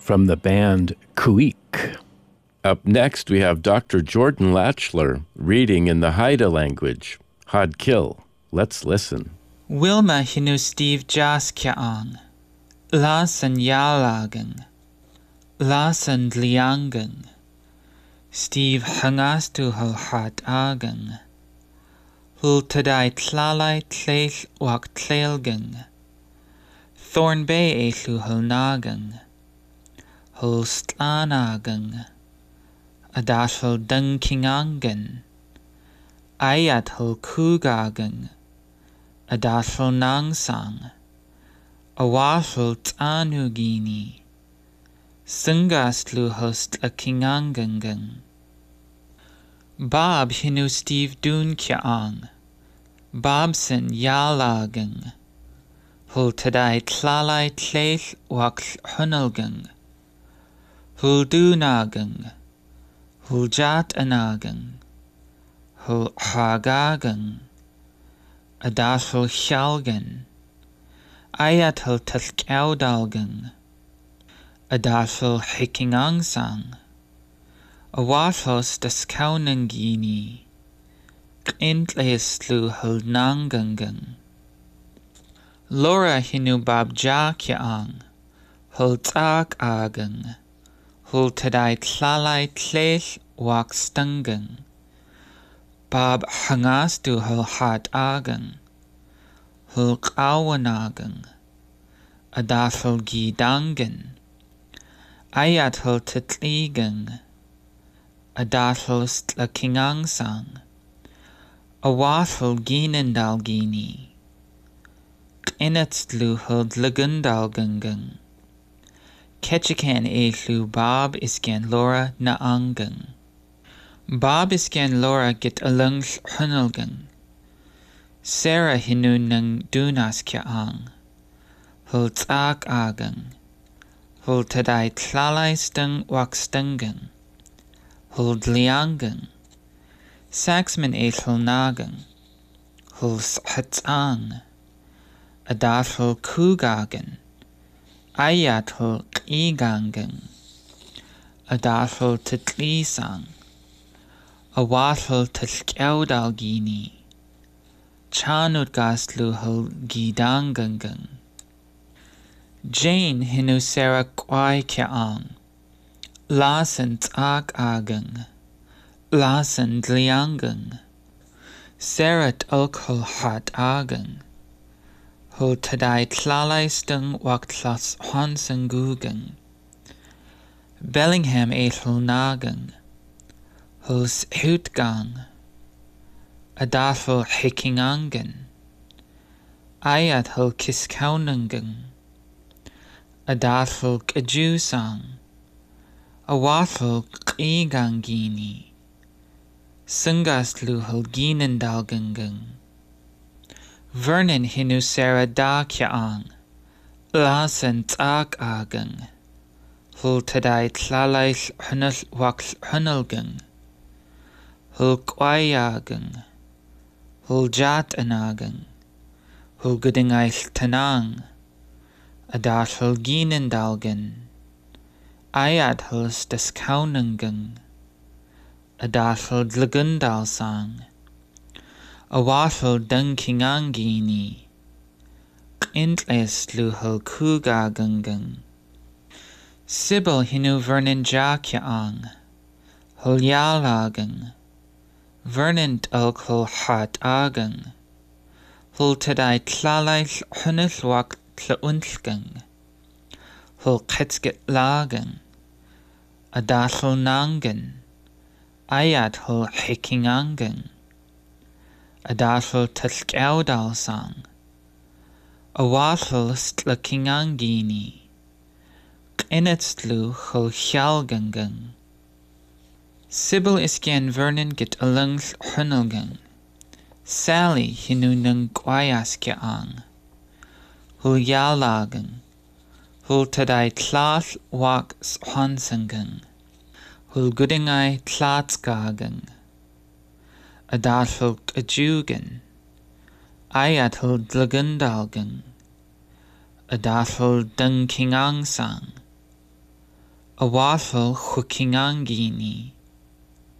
from the band Kuik. Up next, we have Dr. Jordan Latchler reading in the Haida language, Hadkil. Let's listen. Wilma hinu Steve Jas Kyaang, Lasan Yalagan, Lasan Dliangan, Steve Hangastu Hul Hat Agan, Hul Tadai Tlalai Tleil Wak Tleilgan, Thorn Bay Elu Hul Nagan, Hul Stlanagan, Adashul Dung Kingangan, Ayat Hul Kugagan, Adashul Nangsang, Awashul Tanugini, Sungastlu Host a Kingangangan, Bob Hinu Steve Dun Kyaang, Bobson Yalagan, Hul Tadai Tlalai Tleil Wak Hunalgang, Hul Dunagang, Hul Jat Anagang, Hul Hagagang, Adashul Shalgan, Ayatul Talkaudalgan, Adashul Hikingangsang, Awashos Daskaunangini, Kintleislu Hul Nangangang, Laura Hinu Bab Jakyaang, Hul Tak Agang, Hul Tadai Tlalai Tleil Wak Stungang, Bob Hangastu Hul Hat Agang, Hul Kawanagang, Adashul Gidangan, Ayat Hul Titligang, Adashul Stlakingangsang, Awashul Ginendalgini, Kinatslu Hul Dlagundalgangang, Ketchikan Elu Bob Iskan Laura Naangang, Bob Iskan Laura Git Alung Hunalgang, Sarah Hinu Nang Dunas Kyaang, Hul Tsak Agang, Hul Tadai Tlalai Stung Wak Stungang, Hul Dliangang, Saxman Ethel Nagang, Hul Shatsang, Adashul Kugagan, Ayat Hul Kigangang, Adashul Titlisang, Awashul Tilkaudalgini, Chanut Gastlu Hul Gidangangang, Jane Hinu Sarah Kwai Kyaang, Lasan Tsak Agang, Lasan Dliangang, Sarat Ulkhul Hat Agang, Hul Tadai Tlalai Stung Wak Tlas Hansangugang, Bellingham Ethel Nagang, Hul Hutgang, Adashul Hikingangan, Ayat Hul Kiskaunangang, Adashul Kajusang, Awashul Kigangini, Sungastlu Hul Ginendalgangang, Vernon Hinu Sarah Da Kyaang, Lasan Tak Agang, Hul Tadai Tlalai Hunal Wak Hunalgang, Hul Kwayagang, Hul Jat Anagang, Hul Gudingai Tanang, Adashul Ginendalgan, Ayat Hul Staskaunangang, Adashul Dlagundalsang, Awashul Dung Kingangini, Kintleislu Hul Kugagangang, Sybil Hinu Vernon Jakyaang, Hul Yalagang, Vernon Ulkhul Hat Agang, Hul Tadai Tlalai Hunil Wak Tlauntlgang, Hul Ketskit Lagang, Adashul Nangan, Ayat Hul Hikingangang, Adashul Talkaudalsang, Awashul Stlakingangini, Kinatslu Hul Shalgangang, Sybil Iskan Vernon Git Alung Hunalgang, Sally Hinu Nung Kwayas Kyaang, Hul Yalagang, Hul Tadai Tlas Wak Hansangang, Hul Gudingai Tlatskagang, Adashul Kajugan, Ayat Hul Dlagundalgang, Adashul Dung Kingangsang, Awathel Hukingangini.